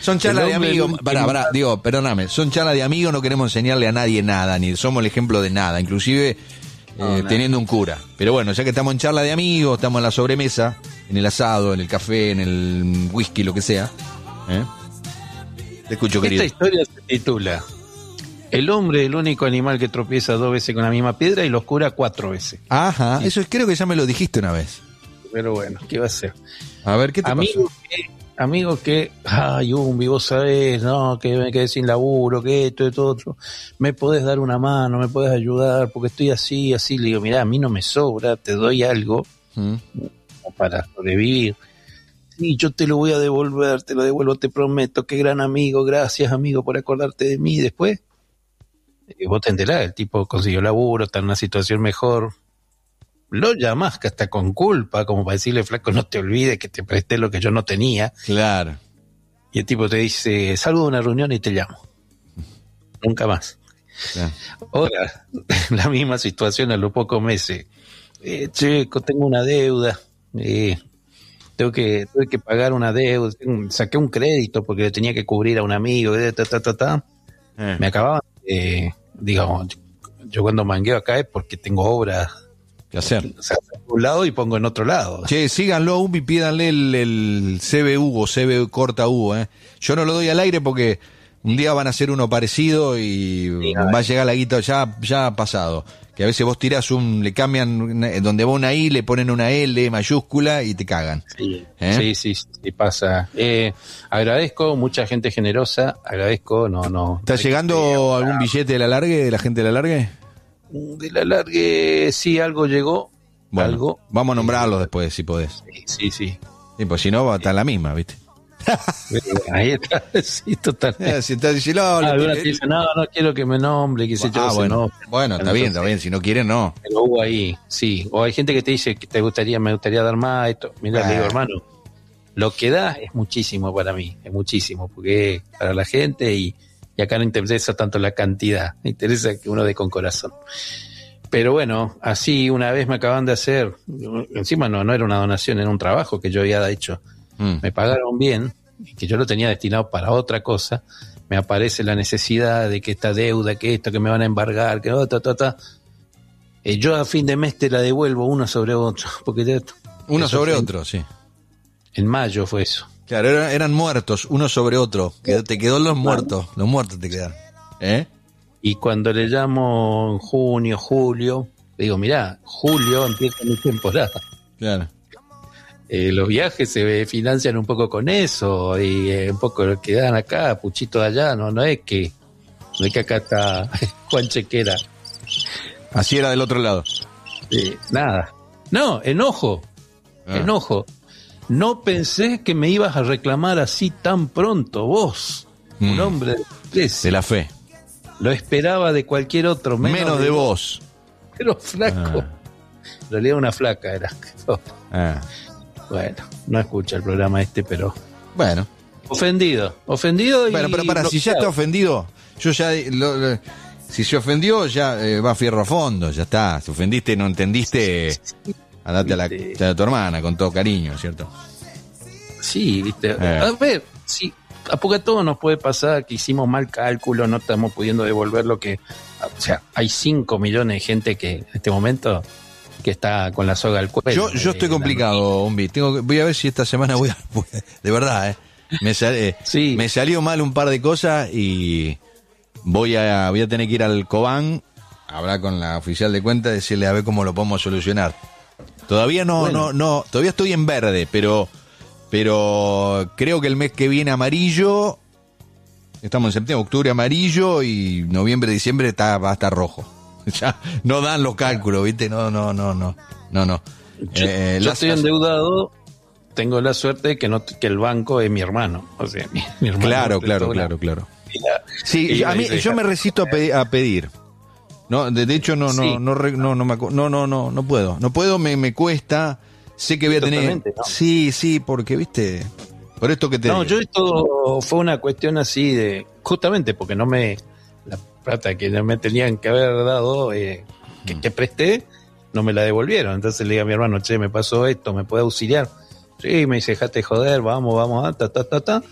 Son charlas de amigos, digo, perdóname, son charlas de amigos, no queremos enseñarle a nadie nada, ni somos el ejemplo de nada, inclusive teniendo un cura. Pero bueno, ya que estamos en charla de amigos, estamos en la sobremesa, en el asado, en el café, en el whisky, lo que sea. Te escucho, querido. Esta historia se titula El hombre, el único animal que tropieza 2 veces con la misma piedra y los cura 4 veces. Ajá, sí. Eso creo que ya me lo dijiste una vez. Pero bueno, ¿qué va a ser? A ver, ¿qué te pasó? Amigo que, ay, Umbi, vos sabés, no, que me quedé sin laburo, que esto, otro, me podés dar una mano, me podés ayudar, porque estoy así, le digo, mirá, a mí no me sobra, te doy algo para sobrevivir. Sí, yo te lo voy a devolver, te lo devuelvo, te prometo, qué gran amigo, gracias amigo por acordarte de mí. Después, vos te enterás, el tipo consiguió laburo, está en una situación mejor, lo llamás que hasta con culpa, como para decirle, flaco, no te olvides que te presté lo que yo no tenía. Claro. Y el tipo te dice, salgo de una reunión y te llamo. Nunca más. Claro. Ahora, la misma situación a los pocos meses. Checo, tengo una deuda. Tuve que pagar una deuda. Saqué un crédito porque le tenía que cubrir a un amigo. Me acababan digamos, yo cuando mangueo acá es porque tengo obras que hacer. O sea, un lado y pongo en otro lado. Che, síganlo, Umbi, pídanle el CBU o CB corta U, Yo no lo doy al aire porque un día van a hacer uno parecido y va a llegar la guita ya ha pasado. Que a veces vos tirás le cambian, donde va una I, le ponen una L mayúscula y te cagan. Sí, sí, pasa. Agradezco, mucha gente generosa, no. ¿Está llegando algún billete de la largue, de la gente de la largue? De la largue, sí, algo llegó. Bueno, algo. Vamos a nombrarlos después, si podés. Sí. Sí, pues si no, va a estar la misma, ¿viste? Ahí está, sí, totalmente. Si está diciendo, no quiero que me nombre, que se bueno, está bien, si no quieren, no. Pero hubo ahí, sí. O hay gente que te dice que me gustaría dar más, esto. Mirá, le digo, hermano, lo que da es muchísimo para mí, porque es para la gente y acá no interesa tanto la cantidad, me interesa que uno dé con corazón. Pero bueno, así una vez me acaban de hacer, encima no era una donación, era un trabajo que yo había hecho. Me pagaron bien, que yo lo tenía destinado para otra cosa. Me aparece la necesidad de que esta deuda, que esto, que me van a embargar, que yo a fin de mes te la devuelvo uno sobre otro. Uno sobre otro, sí. En mayo fue eso. Claro, eran muertos, uno sobre otro. Te quedó los muertos te quedaron. Y cuando le llamo en junio, julio, le digo, mirá, julio empieza mi temporada. Claro. Los viajes se financian un poco con eso y un poco lo que dan acá, puchito de allá, no es que acá está Juan Chequera. Así era del otro lado. Nada. No, enojo. No pensé que me ibas a reclamar así tan pronto, vos, un hombre de la fe. Lo esperaba de cualquier otro, menos de vos. Pero flaco. En realidad una flaca era. Bueno, no escucha el programa pero... Bueno. Ofendido bueno, pero para, si ya está ofendido, yo ya... si se ofendió, ya va fierro a fondo, ya está. Si ofendiste, no entendiste, andate a tu hermana con todo cariño, ¿cierto? Sí, viste. A ver, sí, a poco a todos nos puede pasar que hicimos mal cálculo, no estamos pudiendo devolver lo que... O sea, hay 5 millones de gente que en este momento... que está con la soga al cuello. Yo estoy complicado, Umbi. Voy a ver si esta semana de verdad, me salió mal un par de cosas y voy a tener que ir al Cobán, hablar con la oficial de cuenta, decirle a ver cómo lo podemos solucionar. Todavía no, todavía estoy en verde, pero creo que el mes que viene amarillo, estamos en septiembre, octubre amarillo y noviembre, diciembre va a estar rojo. Ya no dan los cálculos, ¿viste? No. Yo estoy endeudado, tengo la suerte de que el banco es mi hermano. O sea, mi hermano. Claro. Sí, a mí yo me resisto a pedir. No, de hecho no puedo, me cuesta, sé que voy a tener. ¿No? Sí, porque viste, por esto que te digo. Yo esto fue una cuestión así de justamente porque la plata que me tenían que haber dado, que presté, no me la devolvieron. Entonces le dije a mi hermano, me pasó esto, ¿me puede auxiliar? Sí, me dice, dejate joder, vamos,